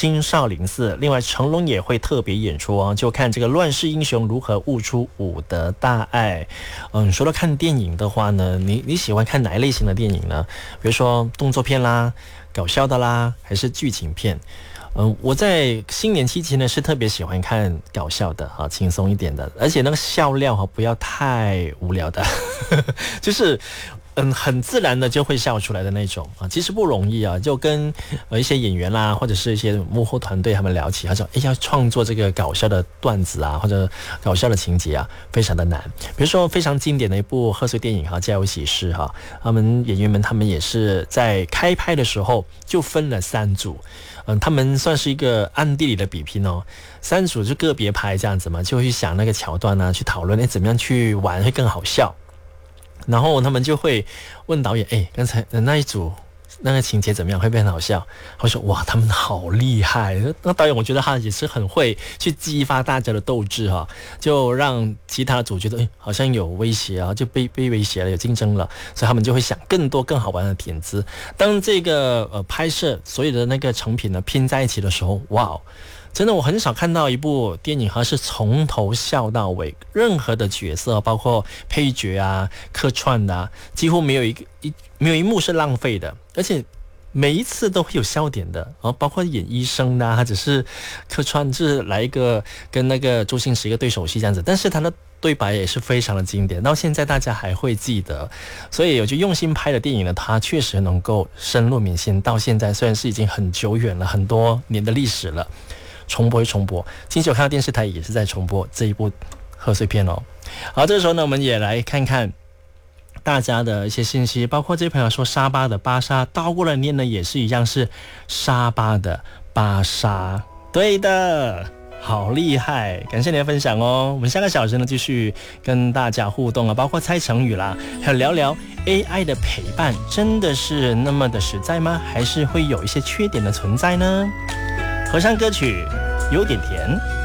青少林寺。另外成龙也会特别演出哦，就看这个乱世英雄如何悟出武德大爱。说到看电影的话呢，你喜欢看哪一类型的电影呢？比如说动作片啦、搞笑的啦，还是剧情片？我在新年期间呢是特别喜欢看搞笑的啊，轻松一点的，而且那个笑料不要太无聊的，就是很自然的就会笑出来的那种啊。其实不容易啊，就跟一些演员啦，或者是一些幕后团队他们聊起，他说要创作这个搞笑的段子啊，或者搞笑的情节啊，非常的难。比如说非常经典的一部贺岁电影《家有喜事》他们演员们他们也是在开拍的时候就分了3组。他们算是一个暗地里的比拼哦，3组就个别拍这样子嘛，就会去想那个桥段啊，去讨论怎么样去玩会更好笑。然后他们就会问导演，刚才那一组那个情节怎么样，会不会很好笑？我说哇，他们好厉害！那导演我觉得他也是很会去激发大家的斗志就让其他的组觉得好像有威胁啊，就被威胁了，有竞争了，所以他们就会想更多更好玩的点子。当这个拍摄所有的那个成品呢拼在一起的时候，哇！真的，我很少看到一部电影是从头笑到尾，任何的角色，包括配角啊、客串的几乎没有一幕是浪费的，而且每一次都会有笑点的包括演医生的或者是客串，就是来一个跟那个周星驰一个对手戏这样子，但是他的对白也是非常的经典，到现在大家还会记得，所以我觉得用心拍的电影呢，它确实能够深入民心，到现在虽然是已经很久远了，很多年的历史了。重播。近期我看到电视台也是在重播这一部贺岁片哦。好，这个时候呢，我们也来看看大家的一些信息，包括这位朋友说沙巴的巴沙，倒过来念呢也是一样，是沙巴的巴沙。对的，好厉害，感谢你的分享哦。我们下个小时呢继续跟大家互动包括猜成语啦，还有聊聊 AI 的陪伴真的是那么的实在吗？还是会有一些缺点的存在呢？合唱歌曲有点甜。